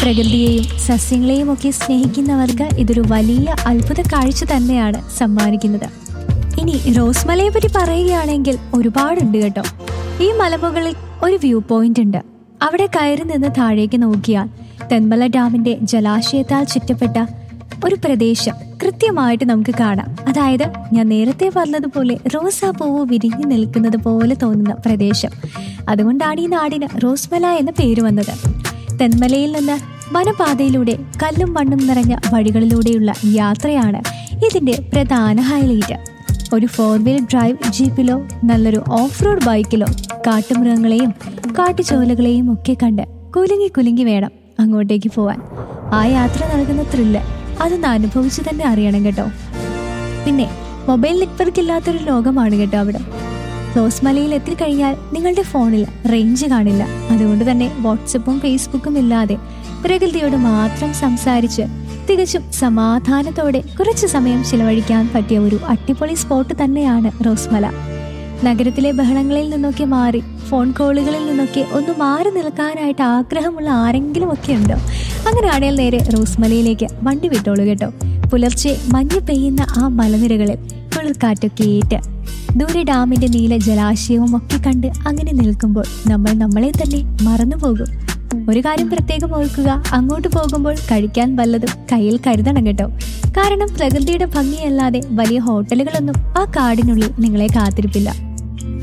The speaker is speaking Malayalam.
പ്രകൃതിയെയും സസ്യങ്ങളെയും ഒക്കെ സ്നേഹിക്കുന്നവർക്ക് ഇതൊരു വലിയ അത്ഭുത കാഴ്ച തന്നെയാണ് സമ്മാനിക്കുന്നത്. ഇനി റോസ് മലയെ പറ്റി പറയുകയാണെങ്കിൽ ഒരുപാടുണ്ട് കേട്ടോ. ഈ മലമുകളിൽ ഒരു വ്യൂ പോയിന്റ് ഉണ്ട്. അവിടെ കയറി നിന്ന് താഴേക്ക് നോക്കിയാൽ തെന്മല ഡാമിന്റെ ജലാശയത്താൽ ചുറ്റപ്പെട്ട ഒരു പ്രദേശം കൃത്യമായിട്ട് നമുക്ക് കാണാം. അതായത് ഞാൻ നേരത്തെ പറഞ്ഞതുപോലെ റോസാപ്പൂവ് വിരിഞ്ഞു നിൽക്കുന്നത് പോലെ തോന്നുന്ന പ്രദേശം. അതുകൊണ്ടാണ് ഈ നാടിന് റോസ്മല എന്ന പേര് വന്നത്. തെന്മലയിൽ നിന്ന് വനപാതയിലൂടെ കല്ലും മണ്ണും നിറഞ്ഞ വഴികളിലൂടെയുള്ള യാത്രയാണ് ഇതിന്റെ പ്രധാന ഹൈലൈറ്റ്. ഒരു 4-വീൽ ഡ്രൈവ് ജീപ്പിലോ നല്ലൊരു ഓഫ് റോഡ് ബൈക്കിലോ കാട്ടുമൃഗങ്ങളെയും കാട്ടുചോലകളെയും ഒക്കെ കണ്ട് കുലുങ്ങി കുലുങ്ങി വേണം അങ്ങോട്ടേക്ക് പോവാൻ. ആ യാത്ര നൽകുന്ന ത്രില്ല് അതൊന്ന് അനുഭവിച്ചു തന്നെ അറിയണം കേട്ടോ. പിന്നെ മൊബൈൽ നെറ്റ്വർക്ക് ഇല്ലാത്തൊരു ലോകമാണ് കേട്ടോ അവിടെ. റോസ്മലയിൽ എത്തിക്കഴിഞ്ഞാൽ നിങ്ങളുടെ ഫോണിൽ റേഞ്ച് കാണില്ല. അതുകൊണ്ട് തന്നെ വാട്സപ്പും ഫേസ്ബുക്കും ഇല്ലാതെ പ്രകൃതിയോട് മാത്രം സംസാരിച്ച് തികച്ചും സമാധാനത്തോടെ കുറച്ച് സമയം ചിലവഴിക്കാൻ പറ്റിയ ഒരു അടിപൊളി സ്പോട്ട് തന്നെയാണ് റോസ്മല. നഗരത്തിലെ ബഹളങ്ങളിൽ നിന്നൊക്കെ മാറി ഫോൺ കോളുകളിൽ നിന്നൊക്കെ ഒന്ന് മാറി നിൽക്കാനായിട്ട് ആഗ്രഹമുള്ള ആരെങ്കിലും ഒക്കെ ഉണ്ടോ? അങ്ങനെയാണെങ്കിൽ നേരെ റോസ്മലയിലേക്ക് വണ്ടി വിട്ടോളൂ കേട്ടോ. പുലർച്ചെ മഞ്ഞ് പെയ്യുന്ന ആ മലനിരകളിൽ കുളിർക്കാറ്റൊക്കെ ഏറ്റ് ദൂരെ ഡാമിന്റെ നീല ജലാശയവും ഒക്കെ കണ്ട് അങ്ങനെ നിൽക്കുമ്പോൾ നമ്മൾ നമ്മളെ തന്നെ മറന്നുപോകും. ഒരു കാര്യം പ്രത്യേകം ഓർക്കുക, അങ്ങോട്ട് പോകുമ്പോൾ കഴിക്കാൻ വല്ലതും കയ്യിൽ കരുതണം കേട്ടോ. കാരണം പ്രകൃതിയുടെ ഭംഗിയല്ലാതെ വലിയ ഹോട്ടലുകളൊന്നും ആ കാടിനുള്ളിൽ നിങ്ങളെ കാത്തിരിപ്പില്ല.